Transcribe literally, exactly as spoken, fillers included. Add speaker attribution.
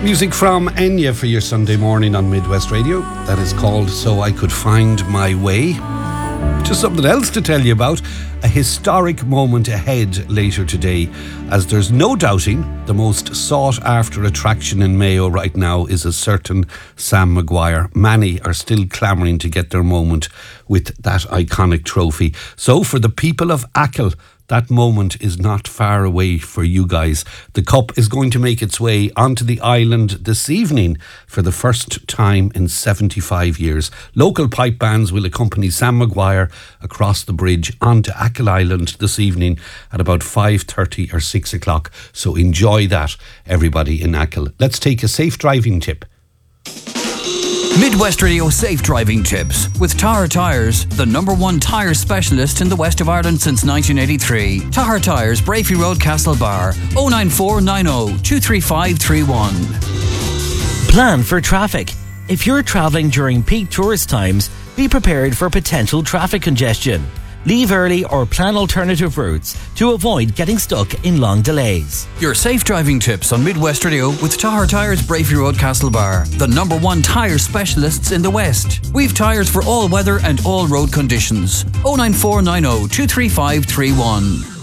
Speaker 1: Music from Enya for your Sunday morning on Midwest Radio. That is called So I Could Find My Way. Just something else to tell you about. A historic moment ahead later today, as there's no doubting the most sought after attraction in Mayo right now is a certain Sam Maguire. Many are still clamouring to get their moment with that iconic trophy. So for the people of Achill, that moment is not far away for you guys. The cup is going to make its way onto the island this evening for the first time in seventy-five years. Local pipe bands will accompany Sam Maguire across the bridge onto Achill Island this evening at about five thirty or six o'clock. So enjoy that, everybody in Achill. Let's take a safe driving tip.
Speaker 2: Midwest Radio Safe Driving Tips with Tahar Tyres, the number one tyre specialist in the west of Ireland since nineteen eighty-three. Tahar Tyres, Brafey Road, Castlebar, oh nine four nine oh two three five three one.
Speaker 3: Plan for traffic. If you're travelling during peak tourist times, be prepared for potential traffic congestion. Leave early or plan alternative routes to avoid getting stuck in long delays.
Speaker 2: Your safe driving tips on Midwest Radio with Tahar Tyres, Brafey Road, Castlebar, the number one tyre specialists in the West. We've tyres for all weather and all road conditions. oh nine four nine oh two three five three one.